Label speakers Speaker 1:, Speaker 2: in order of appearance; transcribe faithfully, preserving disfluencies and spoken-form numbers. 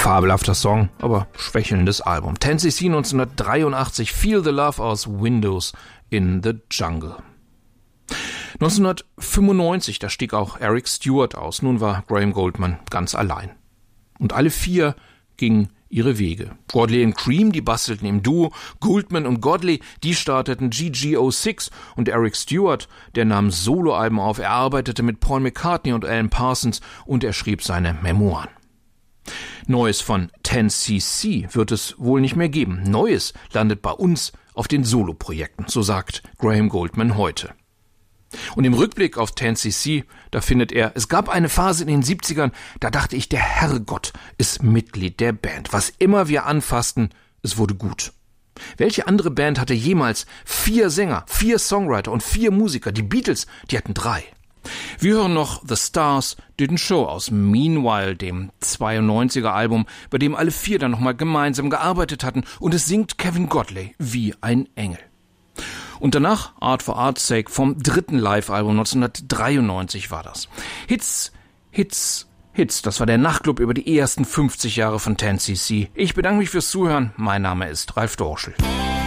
Speaker 1: Fabelhafter Song, aber schwächelndes Album. ten C C neunzehnhundertdreiundachtzig, Feel the Love aus Windows in the Jungle. neunzehnhundertfünfundneunzig, da stieg auch Eric Stewart aus. Nun war Graham Gouldman ganz allein. Und alle vier gingen ihre Wege. Godley und Cream, die bastelten im Duo. Gouldman und Godley, die starteten G G null sechs. Und Eric Stewart, der nahm Soloalben auf. Er arbeitete mit Paul McCartney und Alan Parsons und er schrieb seine Memoiren. Neues von ten C C wird es wohl nicht mehr geben. Neues landet bei uns auf den Soloprojekten, so sagt Graham Gouldman heute. Und im Rückblick auf ten C C, da findet er, es gab eine Phase in den siebzigern, da dachte ich, der Herrgott ist Mitglied der Band. Was immer wir anfassten, es wurde gut. Welche andere Band hatte jemals vier Sänger, vier Songwriter und vier Musiker? Die Beatles, die hatten drei. Wir hören noch The Stars Didn't Show aus Meanwhile, dem zweiundneunziger Album, bei dem alle vier dann nochmal gemeinsam gearbeitet hatten, und es singt Kevin Godley wie ein Engel. Und danach Art for Art's Sake vom dritten Live-Album neunzehnhundertdreiundneunzig war das. Hits, Hits, Hits, das war der Nachtclub über die ersten fünfzig Jahre von ten C C. Ich bedanke mich fürs Zuhören. Mein Name ist Ralf Dorschel.